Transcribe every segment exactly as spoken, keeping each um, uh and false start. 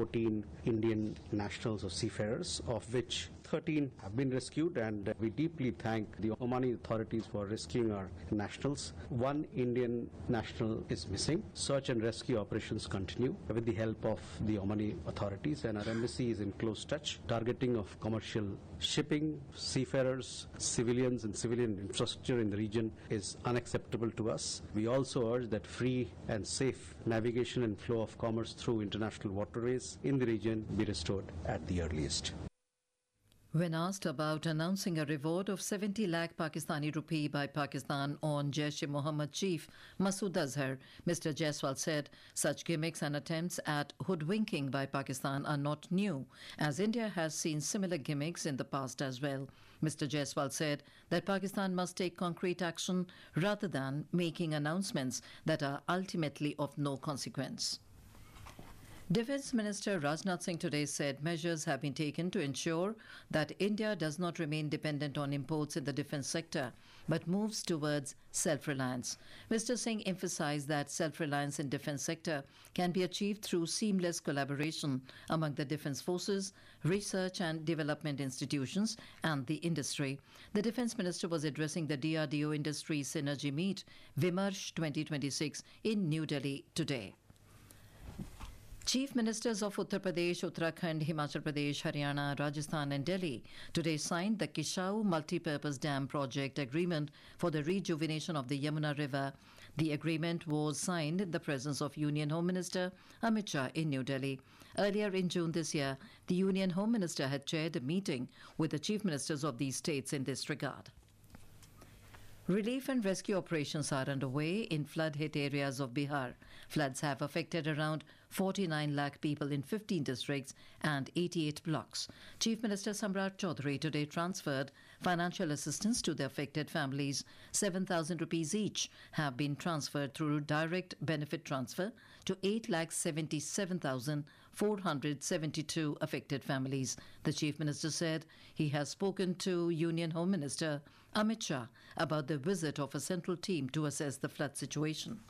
fourteen Indian nationals or seafarers, of which thirteen have been rescued, and we deeply thank the Omani authorities for rescuing our nationals. One Indian national is missing. Search and rescue operations continue with the help of the Omani authorities, and our embassy is in close touch. Targeting of commercial shipping, seafarers, civilians and civilian infrastructure in the region is unacceptable to us. We also urge that free and safe navigation and flow of commerce through international waterways in the region be restored at the earliest. When asked about announcing a reward of seventy lakh Pakistani rupee by Pakistan on Jaish-e-Mohammed chief Masood Azhar, Mister Jaiswal said such gimmicks and attempts at hoodwinking by Pakistan are not new, as India has seen similar gimmicks in the past as well. Mister Jaiswal said that Pakistan must take concrete action rather than making announcements that are ultimately of no consequence. Defence Minister Rajnath Singh today said measures have been taken to ensure that India does not remain dependent on imports in the defence sector, but moves towards self-reliance. Mister Singh emphasised that self-reliance in defence sector can be achieved through seamless collaboration among the defence forces, research and development institutions and the industry. The Defence Minister was addressing the D R D O Industry Synergy Meet, Vimarsh twenty twenty-six, in New Delhi today. Chief Ministers of Uttar Pradesh, Uttarakhand, Himachal Pradesh, Haryana, Rajasthan and Delhi today signed the Kishau Multipurpose Dam Project Agreement for the rejuvenation of the Yamuna River. The agreement was signed in the presence of Union Home Minister Amit Shah in New Delhi. Earlier in June this year, the Union Home Minister had chaired a meeting with the Chief Ministers of these states in this regard. Relief and rescue operations are underway in flood-hit areas of Bihar. Floods have affected around forty-nine lakh people in fifteen districts and eighty-eight blocks. Chief Minister Samrat Chaudhary today transferred financial assistance to the affected families. seven thousand rupees each have been transferred through direct benefit transfer to eight lakh seventy-seven thousand four hundred seventy-two affected families. The Chief Minister said he has spoken to Union Home Minister Amit Shah about the visit of a central team to assess the flood situation.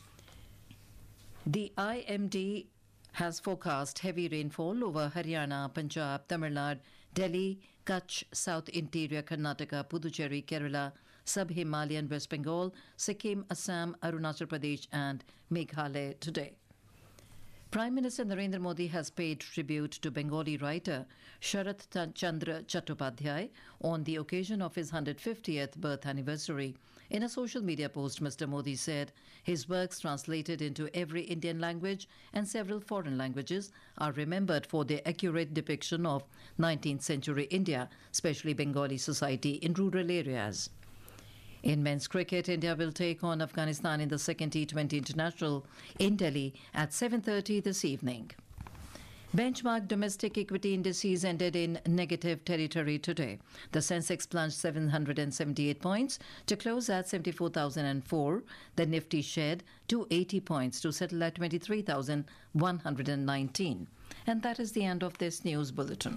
The I M D has forecast heavy rainfall over Haryana, Punjab, Tamil Nadu, Delhi, Kutch, South Interior, Karnataka, Puducherry, Kerala, Sub-Himalayan West Bengal, Sikkim, Assam, Arunachal Pradesh and Meghalaya today. Prime Minister Narendra Modi has paid tribute to Bengali writer Sharath Chandra Chattopadhyay on the occasion of his one hundred fiftieth birth anniversary. In a social media post, Mister Modi said his works translated into every Indian language and several foreign languages are remembered for their accurate depiction of nineteenth century India, especially Bengali society in rural areas. In men's cricket, India will take on Afghanistan in the second T twenty International in Delhi at seven thirty this evening. Benchmark domestic equity indices ended in negative territory today. The Sensex plunged seven hundred seventy-eight points to close at seventy-four thousand four. The Nifty shed two hundred eighty points to settle at twenty-three thousand one hundred nineteen. And that is the end of this news bulletin.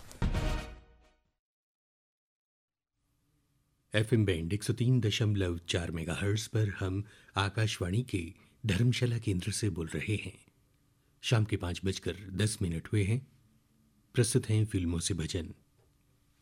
FM band एक सौ तीन दशमलव चार megahertz पर हम आकाशवाणी के धर्मशाला केंद्र से बोल रहे हैं। शाम के पाँच बजकर दस मिनट हुए हैं। प्रस्तुत हैं फिल्मों से भजन।